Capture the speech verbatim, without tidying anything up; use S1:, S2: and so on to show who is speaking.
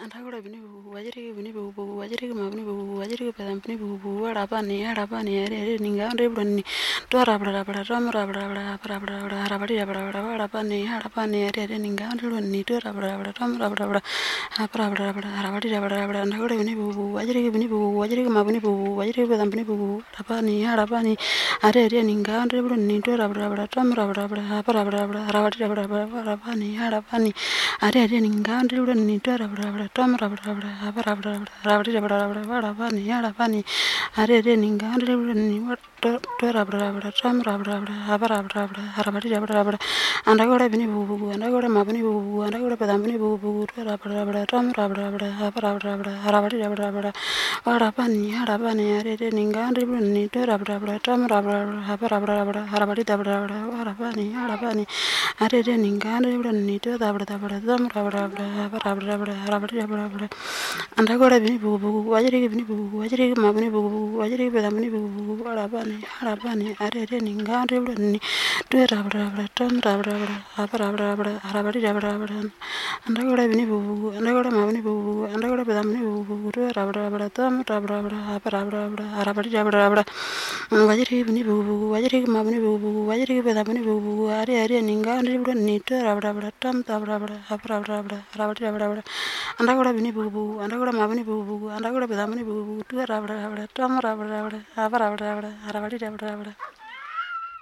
S1: Andagora bini bu wajiri bini bu bu wajiri ma bini bu bu wajiri pedam bini bu bu wara pani ara pani ere ere ninga andre bronni to ara bra bra ram ra bra bra bra bra bra ara bari bra bra wara pani ara pani ere ere ninga andre bronni to ara bra bra ram ra bra bra bra bra bra ara bari bra bra andagora bini bu bu wajiri bini bu wajiri ma bini bu bu wajiri pedam bini bu bu ara pani ara pani are ere ninga andre bronni to ara bra bra ram ra bra bra bra bra bra ara bari bra bra wara pani ara pani are ere ninga andre bronni to ara bra bra Tom rabra rabra rabra rabra rabra rabra rabani rabani are re ninga are ni to rabra rabra tom rabra rabra rabra rabra rabra rabra anda gora bini bu bu anda gora ma bini bu bu anda gora pedam bini bu bu rabra rabra tom rabra rabra rabra rabra rabra rabra rabra rabani rabani are re ninga are ni to rabra rabra tom rabra rabra rabra rabra rabra rabra rabani rabani are re ninga are ni to rabra rabra tom rabra rabra rabra rabra rabra andagora bini bu bu wajiri bini bu wajiri ma bini bu bu wajiri pedam bini bu bu arabani arabani are re ninga are ni to rabra rabra tom rabra rabra rabra rabra arabari rabra rabra andagora bini bu bu andagora ma bini bu bu andagora pedam bini bu bu to rabra rabra tom rabra rabra rabra rabra arabari rabra rabra wajiri bini bu bu wajiri ma bini bu bu wajiri pedam bini bu bu are are ninga are ni to rabra rabra tom rabra rabra rabra rabra arabari rabra rabra andagora bini bu bu andagora ma bini bu bu andagora pedam bini bu bu to rabra rabra tom rabra rabra rabra rabra arabari rabra rabra